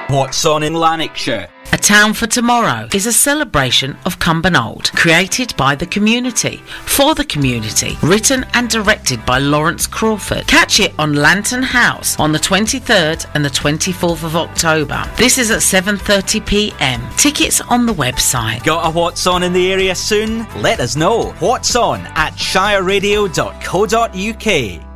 What's on in Lanarkshire? A Town for Tomorrow is a celebration of Cumbernauld, created by the community, for the community, written and directed by Lawrence Crawford. Catch it on Lantern House on the 23rd and the 24th of October. This is at 7:30pm. Tickets on the website. Got a What's On in the area soon? Let us know. What's On at shireradio.co.uk.